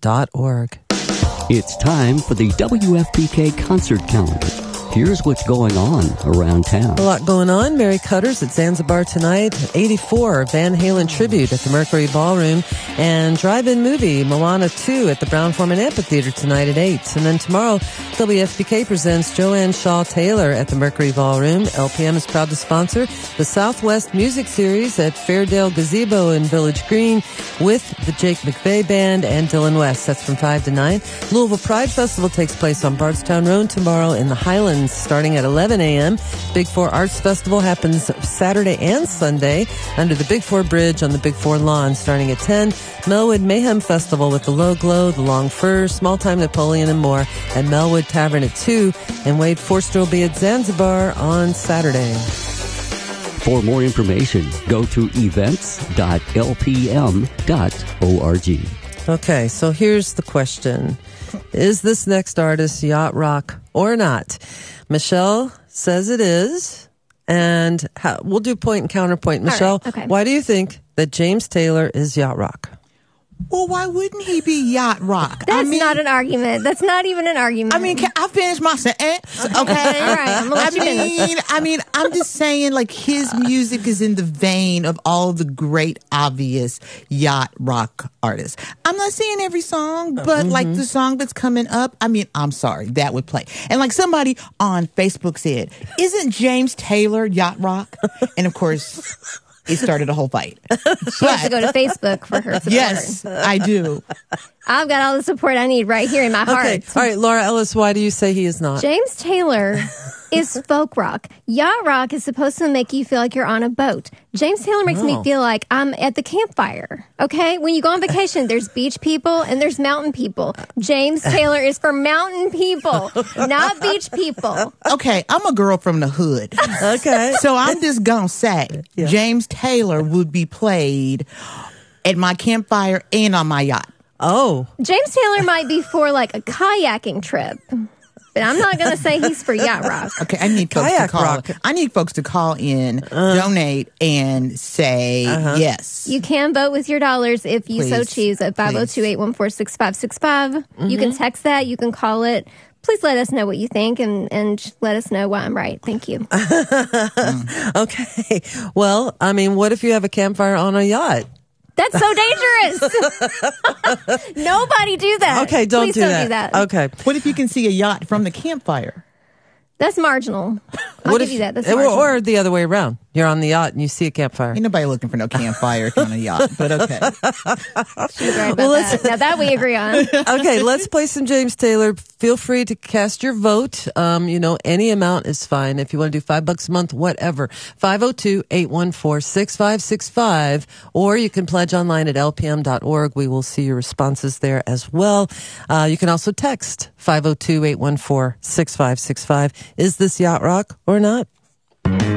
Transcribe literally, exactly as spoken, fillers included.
dot org. It's time for the W F P K concert calendar. Here's what's going on around town. A lot going on. Mary Cutter's at Zanzibar tonight. eighty-four, Van Halen tribute at the Mercury Ballroom. And drive-in movie, Moana two at the Brown-Forman Amphitheater tonight at eight. And then tomorrow, W F P K presents Joanne Shaw Taylor at the Mercury Ballroom. L P M is proud to sponsor the Southwest Music Series at Fairdale Gazebo in Village Green with the Jake McVeigh Band and Dylan West. That's from five to nine. Louisville Pride Festival takes place on Bardstown Road tomorrow in the Highlands starting at eleven a.m. Big Four Arts Festival happens Saturday and Sunday under the Big Four Bridge on the Big Four lawn starting at ten. Melwood Mayhem Festival with the Low Glow, the Long Fur, Small Time Napoleon, and more at Melwood Tavern at two. And Wade Forster will be at Zanzibar on Saturday. For more information, go to events dot l p m dot org. Okay, so here's the question. Is this next artist yacht rock or not? Michelle says it is. And how, we'll do point and counterpoint. Michelle, right, okay. Why do you think that James Taylor is yacht rock? Well, why wouldn't he be yacht rock? That's I mean, not an argument. That's not even an argument. I mean, can I finish my sentence? Okay. All right, I'm gonna let I you finish. mean, I mean, I'm just saying, like, his music is in the vein of all the great, obvious yacht rock artists. I'm not saying every song, but mm-hmm. like the song that's coming up, I mean, I'm sorry, that would play. And like somebody on Facebook said, isn't James Taylor yacht rock? And of course, it started a whole fight. She has to go to Facebook for her support. Yes, I do. I've got all the support I need right here in my heart. Okay. All right, Laura Ellis, why do you say he is not? James Taylor is folk rock. Yacht rock is supposed to make you feel like you're on a boat. James Taylor makes Oh. me feel like I'm at the campfire. Okay? When you go on vacation, there's beach people and there's mountain people. James Taylor is for mountain people, not beach people. Okay, I'm a girl from the hood. Okay. So I'm just gonna say Yeah. James Taylor would be played at my campfire and on my yacht. Oh. James Taylor might be for like a kayaking trip. But I'm not going to say he's for yacht rock. Okay, I need folks Kayak to call. rock. I need folks to call in, Uh. donate, and say Uh-huh. yes. You can vote with your dollars if you so Please. choose at five oh two, eight one four, six five six five. You can text that. You can call it. Please let us know what you think and, and let us know why I'm right. Thank you. Okay. Well, I mean, what if you have a campfire on a yacht? That's so dangerous. Nobody do that. Okay, don't, Please do, don't that. do that. Okay. What if you can see a yacht from the campfire? That's marginal. I'll What give if, you that. That's or, marginal. or the other way around. You're on the yacht and you see a campfire. Ain't nobody looking for no campfire if you're on a yacht, but okay. She was right about Well, let's- that. Now that we agree on. Okay, let's play some James Taylor. Feel free to cast your vote. Um, you know, any amount is fine. If you want to do five bucks a month, whatever. five oh two, eight one four, six five six five. Or you can pledge online at l p m dot org. We will see your responses there as well. Uh, you can also text five oh two, eight one four, six five six five. Is this yacht rock or not?